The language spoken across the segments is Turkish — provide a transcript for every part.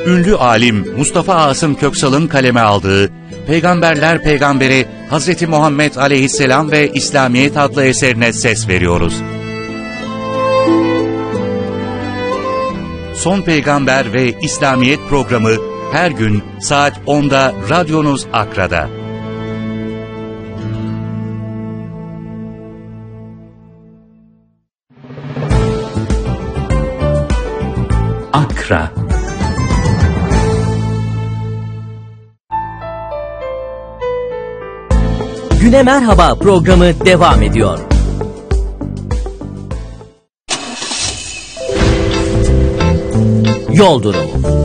ünlü alim Mustafa Asım Köksal'ın kaleme aldığı Peygamberler Peygamberi Hz. Muhammed Aleyhisselam ve İslamiyet adlı eserine ses veriyoruz. Son Peygamber ve İslamiyet programı her gün saat 10'da radyonuz Akra'da. Akra. Güne Merhaba programı devam ediyor. Yol durumu.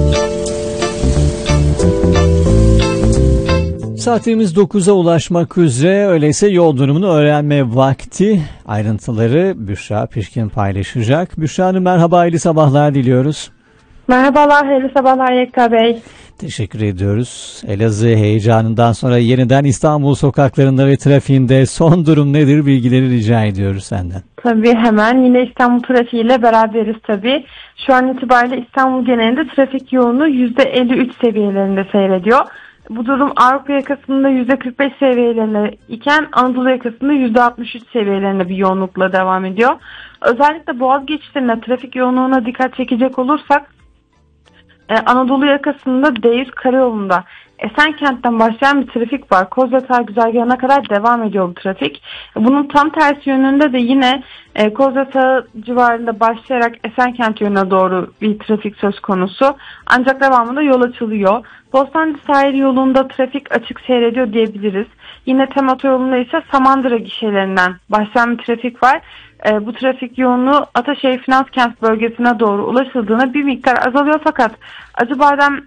Saatimiz 9'a ulaşmak üzere, öyleyse yol durumunu öğrenme vakti. Ayrıntıları Büşra Pişkin paylaşacak. Büşra Hanım merhaba, hayırlı sabahlar diliyoruz. Merhabalar, hayırlı sabahlar Yekta Bey. Teşekkür ediyoruz. Elazığ heyecanından sonra yeniden İstanbul sokaklarında ve trafiğinde son durum nedir, bilgileri rica ediyoruz senden. Tabii hemen yine İstanbul trafiğiyle beraberiz tabii. Şu an itibariyle İstanbul genelinde trafik yoğunluğu %53 seviyelerinde seyrediyor. Bu durum Avrupa yakasında %45 seviyelerinde iken Anadolu yakasında %63 seviyelerinde bir yoğunlukla devam ediyor. Özellikle Boğaz geçişlerinde trafik yoğunluğuna dikkat çekecek olursak Anadolu yakasında D100 karayolunda Esenkent'ten başlayan bir trafik var. Kozyatar güzergahına kadar devam ediyor bu trafik. Bunun tam tersi yönünde de yine Kozyatar civarında başlayarak Esenkent yönüne doğru bir trafik söz konusu. Ancak devamında yol açılıyor. Bostancı sahil yolunda trafik açık seyrediyor diyebiliriz. Yine Tem otoyolunda ise Samandıra gişelerinden başlayan bir trafik var. Bu trafik yoğunluğu Ataşehir Finanskent bölgesine doğru ulaşıldığında bir miktar azalıyor, fakat Acıbadem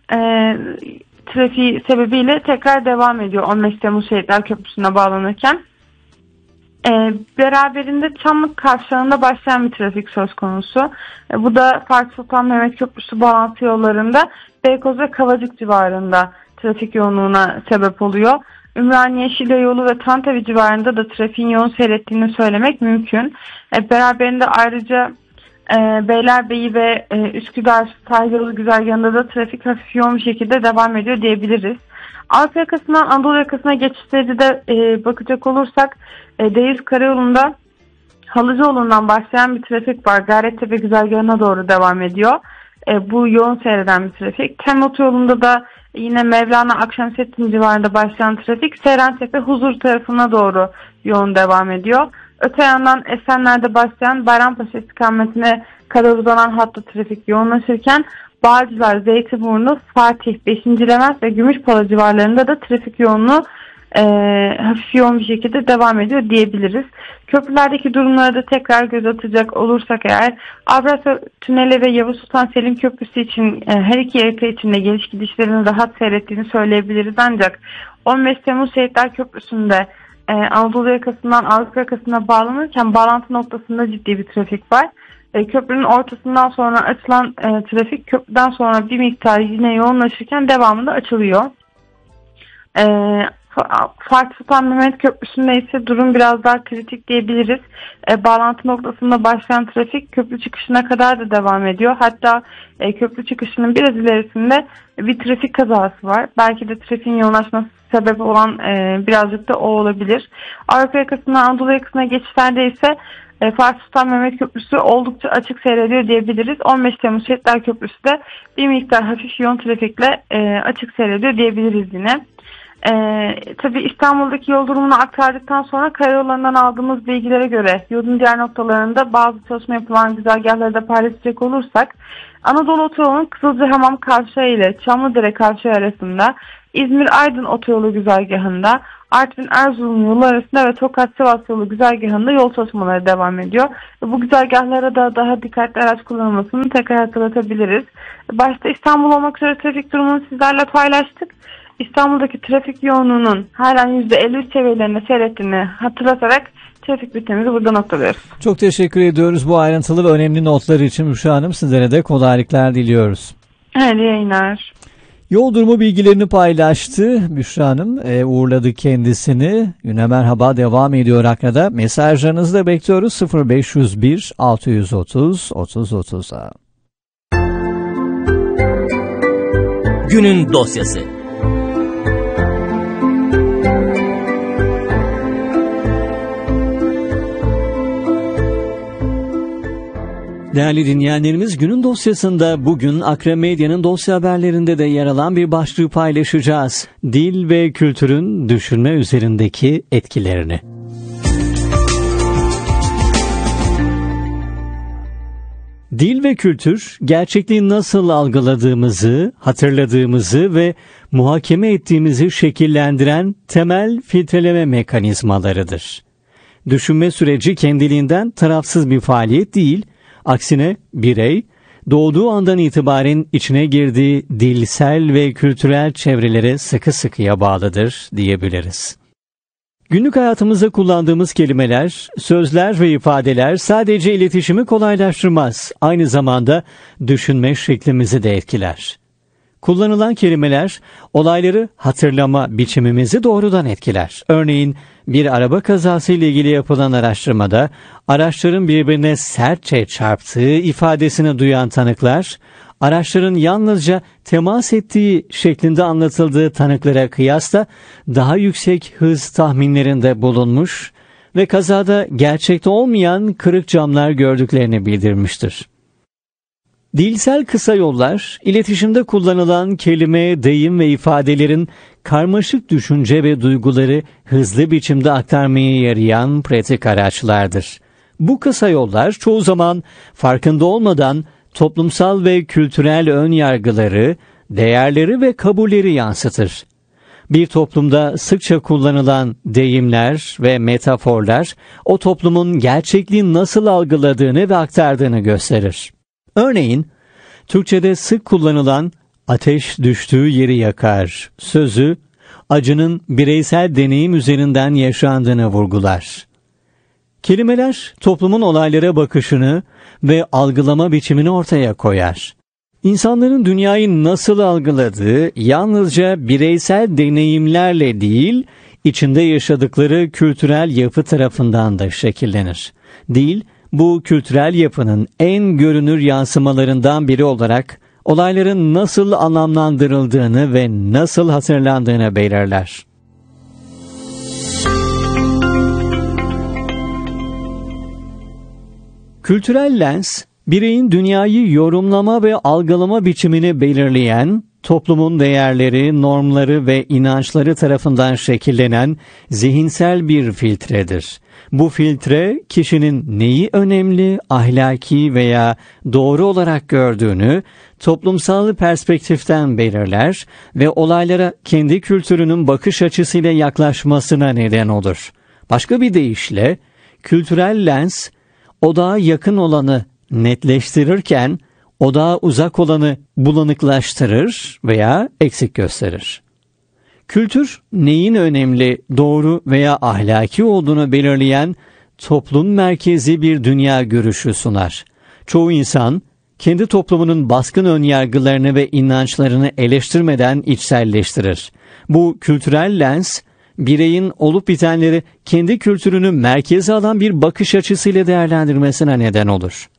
trafiği sebebiyle tekrar devam ediyor 15 Temmuz Şehitler Köprüsü'ne bağlanırken. Beraberinde Çamlık Kavşağı'nda başlayan bir trafik söz konusu. Bu da Fatih Sultan Mehmet Köprüsü bağlantı yollarında Beykoz ve Kavacık civarında trafik yoğunluğuna sebep oluyor. Ümraniye, Şile yolu ve Tantavi civarında da trafiğin yoğun seyrettiğini söylemek mümkün. Beraberinde ayrıca Beylerbeyi ve Üsküdar sahil yolu güzergahında da trafik hafif yoğun bir şekilde devam ediyor diyebiliriz. Avrupa yakasından Anadolu yakasına geçişleri de bakacak olursak D100 karayolunda Halıcıoğlu'ndan başlayan bir trafik var. Gayrettepe güzergahına doğru devam ediyor. Bu yoğun seyreden bir trafik. Tem otoyolunda da yine Mevlana Akşemseddin civarında başlayan trafik Seyrantepe Huzur tarafına doğru yoğun devam ediyor. Öte yandan Esenler'de başlayan Bayrampaşa istikametine kadar uzanan hatta trafik yoğunlaşırken Bağcılar, Zeytinburnu, Fatih, 5. Levent ve Gümüşpala civarlarında da trafik yoğunluğu hafif yoğun bir şekilde devam ediyor diyebiliriz. Köprülerdeki durumlara da tekrar göz atacak olursak eğer Avrasya Tüneli ve Yavuz Sultan Selim Köprüsü için her iki yaka içinde geliş gidişlerin rahat seyrettiğini söyleyebiliriz, ancak 15 Temmuz Şehitler Köprüsü'nde Anadolu yakasından Avrupa yakasına bağlanırken bağlantı noktasında ciddi bir trafik var. Köprünün ortasından sonra açılan trafik köprüden sonra bir miktar yine yoğunlaşırken devamında açılıyor. Fatih Sultan Mehmet Köprüsü'nde ise durum biraz daha kritik diyebiliriz. Bağlantı noktasında başlayan trafik köprü çıkışına kadar da devam ediyor. Hatta köprü çıkışının biraz ilerisinde bir trafik kazası var. Belki de trafiğin yoğunlaşması sebebi olan birazcık da o olabilir. Avrupa yakasından Anadolu yakasına geçişlerde ise Fatih Sultan Mehmet Köprüsü oldukça açık seyrediyor diyebiliriz. 15 Temmuz Şehitler Köprüsü de bir miktar hafif yoğun trafikle açık seyrediyor diyebiliriz yine. Tabii İstanbul'daki yol durumunu aktardıktan sonra karayollarından aldığımız bilgilere göre yolun diğer noktalarında bazı çalışma yapılan güzergahları da paylaşacak olursak Anadolu Otoyolu'nun Kızılcahamam Kavşağı ile Çamlıdere Kavşağı arasında, İzmir-Aydın Otoyolu güzergahında, Artvin-Erzurum yolu arasında ve Tokat-Sivas yolu güzergahında yol çalışmaları devam ediyor. Bu güzergahlara da daha dikkatli araç kullanılmasını tekrar hatırlatabiliriz. Başta İstanbul olmak üzere trafik durumunu sizlerle paylaştık. İstanbul'daki trafik yoğunluğunun halen %53 seviyelerinde seyrettiğini hatırlatarak trafik bültenimizi burada noktalıyoruz. Çok teşekkür ediyoruz bu ayrıntılı ve önemli notlar için Büşra Hanım. Sizlere de kolaylıklar diliyoruz. Hayırlı yayınlar. Yol durumu bilgilerini paylaştı Büşra Hanım. Uğurladı kendisini. Güne Merhaba devam ediyor Akra'da. Mesajlarınızı da bekliyoruz 0501 630 30 30'a. Günün dosyası. Değerli dinleyenlerimiz, günün dosyasında bugün Akre Medya'nın dosya haberlerinde de yer alan bir başlığı paylaşacağız. Dil ve kültürün düşünme üzerindeki etkilerini. Dil ve kültür, gerçekliği nasıl algıladığımızı, hatırladığımızı ve muhakeme ettiğimizi şekillendiren temel filtreleme mekanizmalarıdır. Düşünme süreci kendiliğinden tarafsız bir faaliyet değil, aksine birey, doğduğu andan itibaren içine girdiği dilsel ve kültürel çevrelere sıkı sıkıya bağlıdır diyebiliriz. Günlük hayatımızda kullandığımız kelimeler, sözler ve ifadeler sadece iletişimi kolaylaştırmaz, aynı zamanda düşünme şeklimizi de etkiler. Kullanılan kelimeler, olayları hatırlama biçimimizi doğrudan etkiler. Örneğin, bir araba kazası ile ilgili yapılan araştırmada, araçların birbirine sertçe çarptığı ifadesini duyan tanıklar, araçların yalnızca temas ettiği şeklinde anlatıldığı tanıklara kıyasla daha yüksek hız tahminlerinde bulunmuş ve kazada gerçekte olmayan kırık camlar gördüklerini bildirmiştir. Dilsel kısa yollar, iletişimde kullanılan kelime, deyim ve ifadelerin karmaşık düşünce ve duyguları hızlı biçimde aktarmaya yarayan pratik araçlardır. Bu kısa yollar çoğu zaman farkında olmadan toplumsal ve kültürel ön yargıları, değerleri ve kabulleri yansıtır. Bir toplumda sıkça kullanılan deyimler ve metaforlar, o toplumun gerçekliği nasıl algıladığını ve aktardığını gösterir. Örneğin, Türkçe'de sık kullanılan "ateş düştüğü yeri yakar" sözü, acının bireysel deneyim üzerinden yaşandığını vurgular. Kelimeler, toplumun olaylara bakışını ve algılama biçimini ortaya koyar. İnsanların dünyayı nasıl algıladığı, yalnızca bireysel deneyimlerle değil, içinde yaşadıkları kültürel yapı tarafından da şekillenir. Dil, bu kültürel yapının en görünür yansımalarından biri olarak olayların nasıl anlamlandırıldığını ve nasıl hatırlandığını belirler. Kültürel lens, bireyin dünyayı yorumlama ve algılama biçimini belirleyen, toplumun değerleri, normları ve inançları tarafından şekillenen zihinsel bir filtredir. Bu filtre, kişinin neyi önemli, ahlaki veya doğru olarak gördüğünü toplumsal perspektiften belirler ve olaylara kendi kültürünün bakış açısıyla yaklaşmasına neden olur. Başka bir deyişle, kültürel lens, odağa yakın olanı netleştirirken, odağa uzak olanı bulanıklaştırır veya eksik gösterir. Kültür, neyin önemli, doğru veya ahlaki olduğunu belirleyen toplum merkezi bir dünya görüşü sunar. Çoğu insan, kendi toplumunun baskın önyargılarını ve inançlarını eleştirmeden içselleştirir. Bu kültürel lens, bireyin olup bitenleri kendi kültürünü merkeze alan bir bakış açısıyla değerlendirmesine neden olur.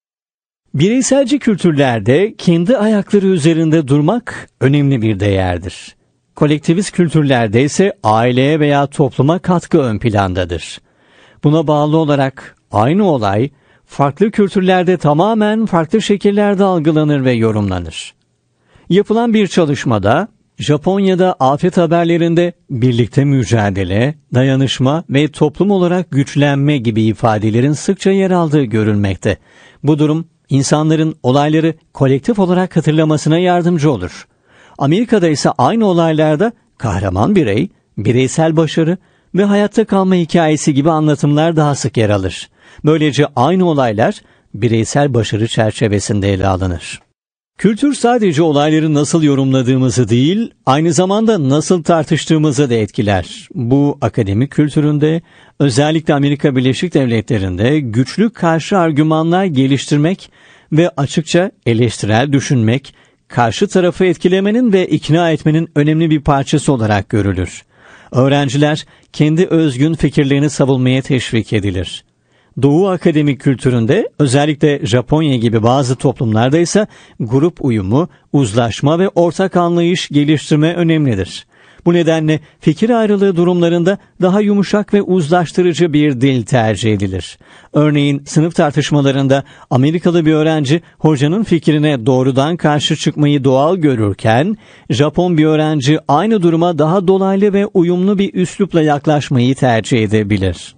Bireyselci kültürlerde kendi ayakları üzerinde durmak önemli bir değerdir. Kolektivist kültürlerde ise aileye veya topluma katkı ön plandadır. Buna bağlı olarak aynı olay farklı kültürlerde tamamen farklı şekillerde algılanır ve yorumlanır. Yapılan bir çalışmada Japonya'da afet haberlerinde birlikte mücadele, dayanışma ve toplum olarak güçlenme gibi ifadelerin sıkça yer aldığı görülmekte. Bu durum insanların olayları kolektif olarak hatırlamasına yardımcı olur. Amerika'da ise aynı olaylarda kahraman birey, bireysel başarı ve hayatta kalma hikayesi gibi anlatımlar daha sık yer alır. Böylece aynı olaylar bireysel başarı çerçevesinde ele alınır. Kültür sadece olayları nasıl yorumladığımızı değil, aynı zamanda nasıl tartıştığımızı da etkiler. Bu akademik kültüründe, özellikle Amerika Birleşik Devletleri'nde güçlü karşı argümanlar geliştirmek ve açıkça eleştirel düşünmek, karşı tarafı etkilemenin ve ikna etmenin önemli bir parçası olarak görülür. Öğrenciler kendi özgün fikirlerini savunmaya teşvik edilir. Doğu akademik kültüründe, özellikle Japonya gibi bazı toplumlarda ise grup uyumu, uzlaşma ve ortak anlayış geliştirme önemlidir. Bu nedenle fikir ayrılığı durumlarında daha yumuşak ve uzlaştırıcı bir dil tercih edilir. Örneğin sınıf tartışmalarında Amerikalı bir öğrenci hocanın fikrine doğrudan karşı çıkmayı doğal görürken, Japon bir öğrenci aynı duruma daha dolaylı ve uyumlu bir üslupla yaklaşmayı tercih edebilir.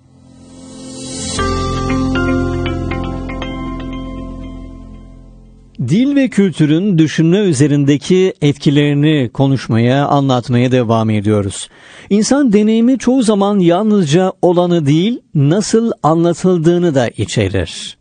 Dil ve kültürün düşünme üzerindeki etkilerini konuşmaya, anlatmaya devam ediyoruz. İnsan deneyimi çoğu zaman yalnızca olanı değil, nasıl anlatıldığını da içerir.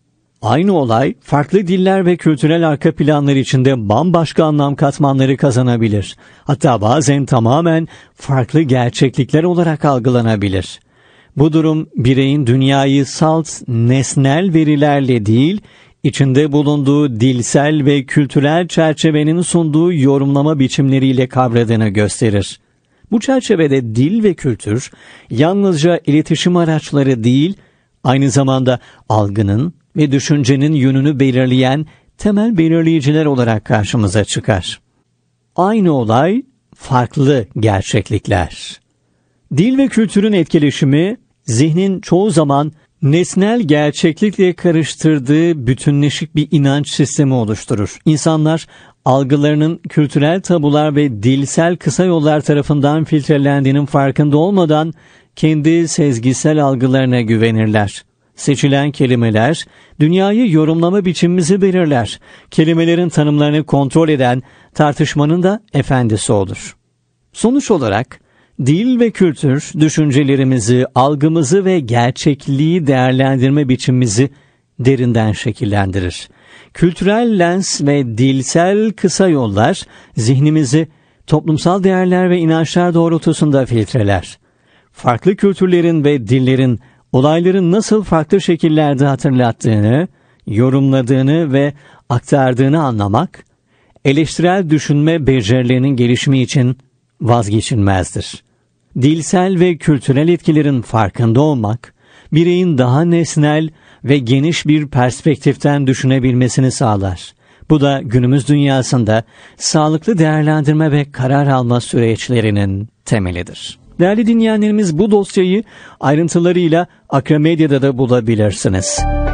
Aynı olay, farklı diller ve kültürel arka planlar içinde bambaşka anlam katmanları kazanabilir. Hatta bazen tamamen farklı gerçeklikler olarak algılanabilir. Bu durum, bireyin dünyayı salt, nesnel verilerle değil, İçinde bulunduğu dilsel ve kültürel çerçevenin sunduğu yorumlama biçimleriyle kavradığını gösterir. Bu çerçevede dil ve kültür yalnızca iletişim araçları değil, aynı zamanda algının ve düşüncenin yönünü belirleyen temel belirleyiciler olarak karşımıza çıkar. Aynı olay, farklı gerçeklikler. Dil ve kültürün etkileşimi, zihnin çoğu zaman nesnel gerçeklikle karıştırdığı bütünleşik bir inanç sistemi oluşturur. İnsanlar algılarının kültürel tabular ve dilsel kısa yollar tarafından filtrelendiğinin farkında olmadan kendi sezgisel algılarına güvenirler. Seçilen kelimeler dünyayı yorumlama biçimimizi belirler. Kelimelerin tanımlarını kontrol eden tartışmanın da efendisi olur. Sonuç olarak dil ve kültür, düşüncelerimizi, algımızı ve gerçekliği değerlendirme biçimimizi derinden şekillendirir. Kültürel lens ve dilsel kısa yollar, zihnimizi toplumsal değerler ve inançlar doğrultusunda filtreler. Farklı kültürlerin ve dillerin olayların nasıl farklı şekillerde hatırlattığını, yorumladığını ve aktardığını anlamak, eleştirel düşünme becerilerinin gelişimi için vazgeçilmezdir. Dilsel ve kültürel etkilerin farkında olmak, bireyin daha nesnel ve geniş bir perspektiften düşünebilmesini sağlar. Bu da günümüz dünyasında sağlıklı değerlendirme ve karar alma süreçlerinin temelidir. Değerli dinleyenlerimiz, bu dosyayı ayrıntılarıyla Akramedya'da da bulabilirsiniz.